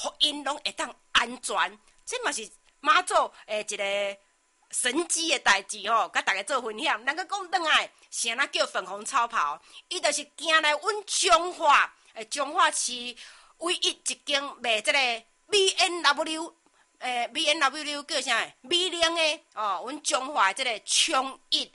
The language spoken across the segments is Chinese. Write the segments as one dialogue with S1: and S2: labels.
S1: 福因拢会当安全。这嘛是妈祖一个神机的代志吼，甲大家做分享。咱个讲转来，啥那叫粉红超跑？伊就是行来阮彰化市唯一一间卖这个 B&W 叫啥？米零的哦，阮彰化这个创意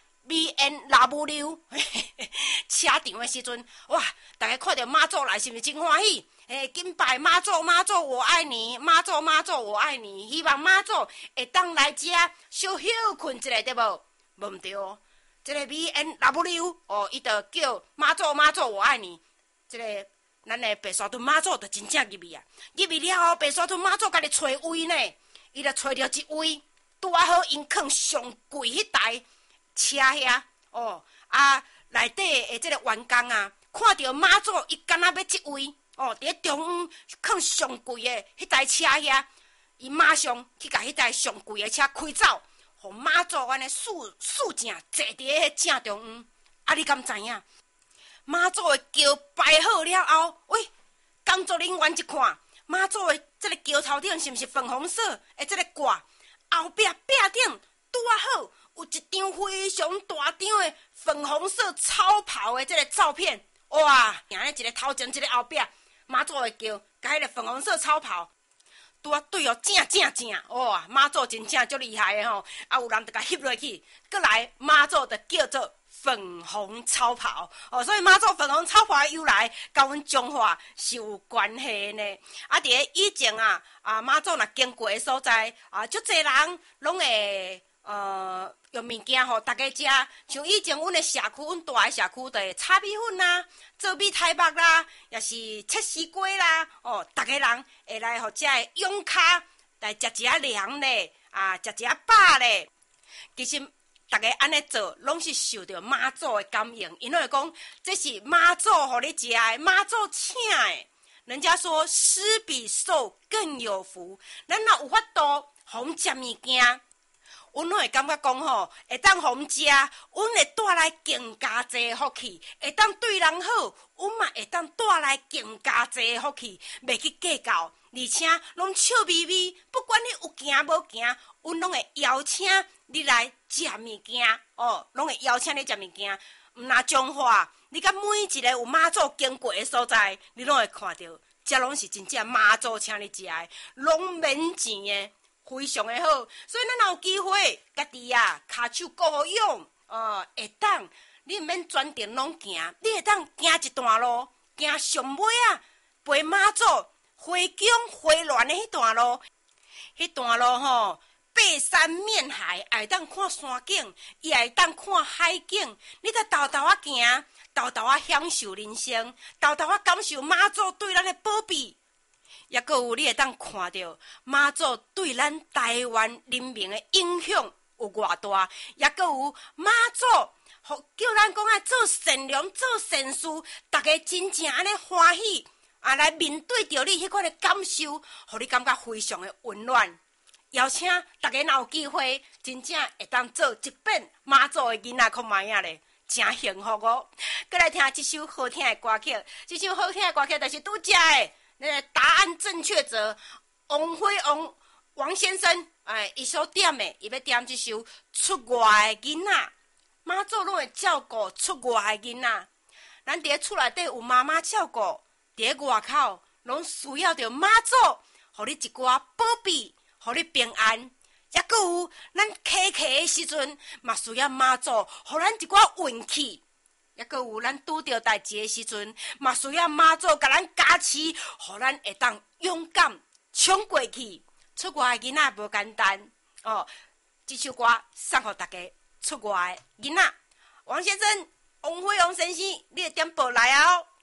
S1: B&W 车场的时阵，哇！大家看到妈祖来，是毋是真欢喜？紧拜妈祖，妈祖我爱你，妈祖妈祖我爱你。希望妈祖会当来遮小休困一下，对无？无毋对哦，这个 B&W 哦，伊就叫妈祖妈祖我爱你。这个咱的白沙屯妈祖就真正入去啊！入去了后，白沙屯妈祖家己找位呢，伊就找着一位，拄好因囥上贵迄台车遐哦啊，内底的这个员工啊，看到妈祖，伊敢若要即位。哦，伫咧中央囥上贵的迄台车遐，伊马上去甲迄台上贵的车开走，互妈祖安尼四正坐伫咧正中央。啊，你敢知影？妈祖的轿摆好了后，喂，工作人员一看，妈祖的这个轿头顶是毋是粉红色的这个挂？后壁壁顶拄好有一张非常大张的粉红色超跑的这个照片。哇，行咧一个头前，一个后壁。妈祖会叫，甲迄个粉红色超跑，拄啊对哦，正，哇！妈祖真正足厉害的吼，啊有人就甲翕落去，过来妈祖就叫做粉红超跑哦，所以妈祖粉红超跑的由来，甲阮彰化是有关系呢。啊，伫咧以前啊，妈祖若经过的所在啊，足侪人拢会用物件互大家食，像以前阮的社区，阮大的社区就会炒米粉啦、做米苔目啦，也是切丝瓜啦，哦，大家人会来互遮的勇卡来食一下凉咧，食一下饱咧。其实大家安尼做，拢是受到妈祖的感应，因为讲这是妈祖互你食的，妈祖请的。人家说施比受更有福，咱若有法度互食物件。阮会感觉讲吼，会当互食，阮会带来更加济福气；会当对人好，阮嘛会当带来更加济福气。袂去计较，而且拢笑眯眯，不管你有行无行，阮拢会邀请你来食物件哦，拢会邀请你食物件。毋若彰化，你甲每一个有妈祖经过的所在，你拢会看到，遮拢是真正妈祖请你食的，拢免钱的。非常的好，所以咱若有机会，家己啊，骹手顾好用，会当你毋免专程拢行，你会当行一段路，行上尾啊，陪妈祖回宫回銮的迄段路，吼，背山面海，也会当看山景，也会当看海景，你得豆豆啊行，豆豆啊享受人生，豆豆啊感受妈祖对咱的保庇。也阁有你会当看到妈祖对咱台湾人民的影响有偌大，也阁有妈祖叫咱讲啊做善良、做善事，大家真正安尼欢喜来面对着你迄款的感受，互你感觉非常的温暖。邀请大家若有机会，真正会当做一遍妈祖的囡仔看卖啊咧，真幸福哦！过来听一首好听的歌曲，这首好听的歌曲就是拄则的。答案正确者，王先生，伊所点的，伊要点这首出外的囡仔，妈祖拢会照顾出外的囡仔。咱伫咧厝内底有妈妈照顾，伫咧外口拢需要着妈祖，互你一寡保庇，互你平安。也阁有咱客的时阵，嘛需要妈祖，互咱一寡运气。也阁有咱拄着代志的时阵，嘛需要妈祖甲咱加持，互咱会当勇敢冲过去。出外的囡仔无简单哦，这首歌送互大家出外的囡仔。王先生、王先生，你会点播来哦？